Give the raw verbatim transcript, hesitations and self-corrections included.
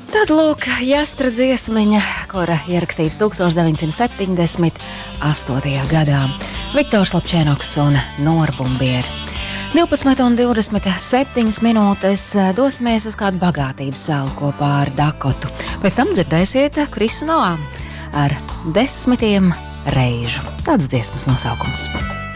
Tad lūk, Jastra dziesmiņa, kura ierakstīta tūkstoš deviņsimt septiņdesmit astotajā gadā. Viktors Lapčēnoks un Nora Bumbieri. divpadsmit un divdesmit septiņas minūtes dosimies uz kādu bagātību salu kopā ar Dakotu. Pēc tam dzirdēsiet Krisu Noā ar desmitiem reižu. Tāds dziesmas nosaukums.